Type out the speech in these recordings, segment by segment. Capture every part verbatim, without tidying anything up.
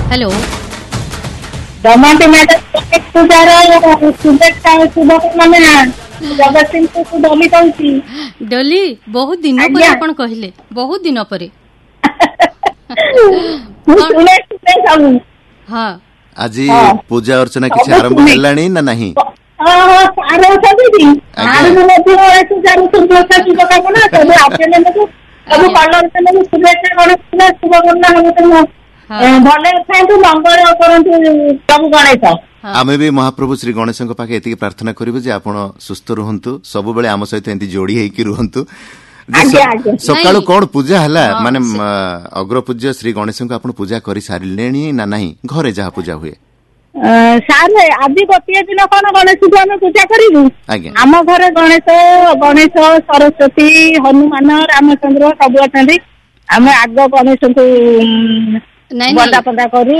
Hello Damanti madam पूजार शुभेच्छा शुभकामना जगतसिंहपुर डोली कहूँ डोली बहुत दिन पर आपण कहले बहुत दिन पर हाँ आज पूजा अर्चना किसी आरंभ हेलानी ना नहीं आमे भी महाप्रभु श्री गणेश पाखे एति प्रार्थना करिबु जे आपण सुस्थ रहंतु सब बेले आम सहित एंती जोड़ी हेकि रहंतु सकाळु कोन पूजा हला माने अग्र पूज्य श्री गणेश को आपण पूजा करि सारिलेनी ना नहीं घरे जहा पूजा हुए सारे आज गोटे दिन कौन गणेश को आम पूजा करूँ आम घर गणेश गणेश सरस्वती हनुमान रामचंद्र सब अच्छा आम आग गणेश को बंदा पंदा करू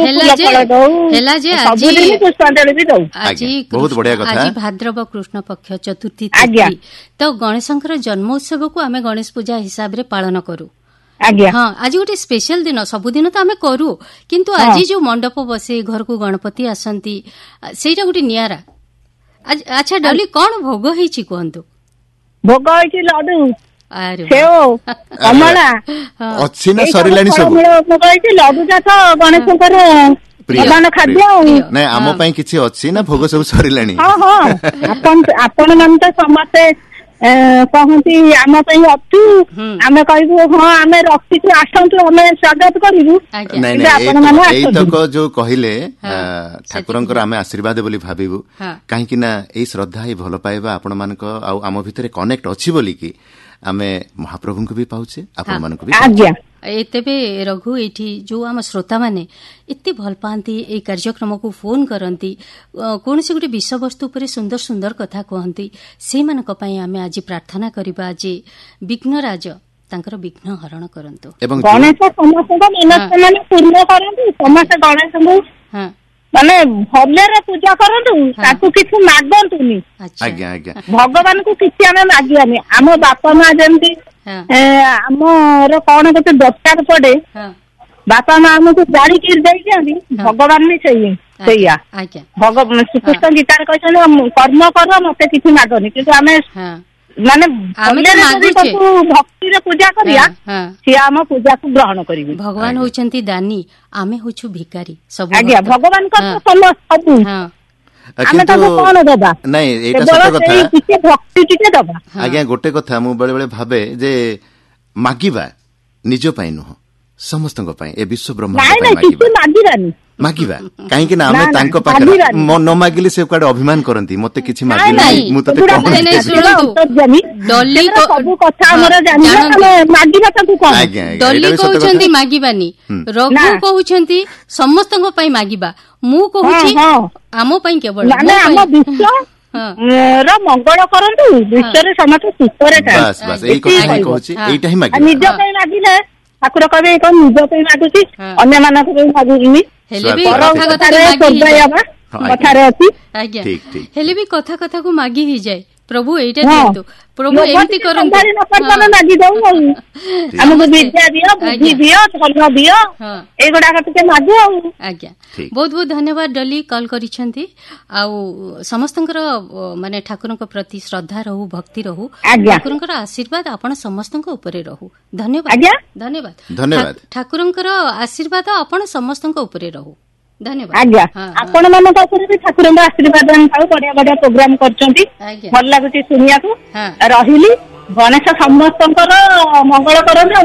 पुष्पांजलि भी दऊ बहुत बढ़िया कथा आज भाद्रव कृष्ण पक्ष चतुर्थी तिथि तो गणेशंकर जन्मोत्सव को आम गणेश पूजा हिसाब रे पालन करू हाँ आज गोटे स्पेशल दिन सबुदिन तो आम करू किंतु आज जो मंडप बसे घर को गणपति आसंती सेटा गोटे नियारा अच्छा डली कौन भोग होईची कहंतु भोग होईची लड्डू अरे सेव कमला अच्छी ना सरिलानी सब भोग होईची लड्डू जा तो गणेशंकर प्रधान खाद्य नै आम पई किछि अछि ना भोग सब सरिलानी हां हां आपन आपन मन तो समस्त कहती आम अच्छू आम कहू हाँ आम रखी आसतु आम स्वागत करूक जो कहले ठाकुर आम आशीर्वाद बोली भाविबू कहीं ना यही श्रद्धा ही भल पाइबा आपण मानक आम भितर कनेक्ट अछि बोली कि आमे महाप्रभु को भी पाउछे आपण मानक भी आज्ञा एतेबे रघु एठी जो आम श्रोता माने एते भल पाती ए कार्यक्रम को फोन करती कौन से गोटे विषय वस्तु पर सुंदर सुंदर कथा कहती से मानक पई आमे आज प्रार्थना करिबा जे विघ्नराज तांकर विघ्न हरण करंतु गणेश समस्त मनस्कामना पूर्ण करंतु समस्त गणेश हां माने भलरे पूजा करंतु ताकू किछु मागंतुनी आज्ञा आज्ञा भगवान को किछि आमे मागियानी आम बापा मां जेंती आमर कौन गोटे दरकार पड़े बापा माँ आमको गाड़ी की भगवान भी सही भगवान श्रीकृष्ण गीतार कहते कर्म कर मत किसी मागनी कि आम माने भक्ति पूजा करिया सी आम पूजा को ग्रहण करिवे भगवान होचंती दानी आमे होछु भिखारी सब आज्ञा भगवान का सब आमे ताको कोन दबा नहीं एटा सत्य कथा किछि भक्ति किछि दबा आज्ञा गोटे कथा मु बेले बेले भाबे जे मागिबा निजो पई नुह समस्तଙ୍କ ପାଇଁ ए विश्व ब्रह्मांड ପାଇଁ मागिबानी मागिबा काहे कि ना हमें तांको पाखरे न मागिले से कुआडे अभिमान करंती मते किछि मागिले मु तते कोन नहीं सुनतु डॉली को सब कथा हमर जानि हमें मागिबा ताकू कोन डॉली कहउछंती मागिबानी रघु कहउछंती समस्तଙ୍କ ପାଇଁ मागिबा मु कहउछि आमो ପାଇଁ केवल माने आम विश्व र मंगल करंतु विश्व रे समस्त सुख रे था बस बस एई कथा ही कहउछि एइटा ही मागिबा निज ପାଇଁ मागिले ठाकुर कहे कौन निज पे मागुची अन्य मानक मागुनी कथारे अच्छी हेले भी कथा कथा को मागी ही जाए प्रभु एटा दियंतु प्रभु एमती करंतु मागी दऊ हमको विद्या दियो बुद्धि दियो धर्म दियो एगुडा के मागु आज्ञा बहुत बहुत धन्यवाद डली कॉल करिसेंती आउ समस्तंकर माने ठाकुरଙ୍କ प्रति श्रद्धा रहू भक्ति रहू ठाकुरଙ୍କର आशीर्वाद आपण समस्तଙ୍କ ऊपर रहू धन्यवाद धन्यवाद धन्यवाद ठाकुरଙ୍କର आशीर्वाद आपण समस्तଙ୍କ ऊपर रहू धन्यवाद आज्ञा आपण मानक भी ठाकुर आशीर्वाद बढ़िया बढ़िया प्रोग्राम करछंती भल लागुची सुनिया को रहिली गणेश समस्तंकर मंगल करंतु।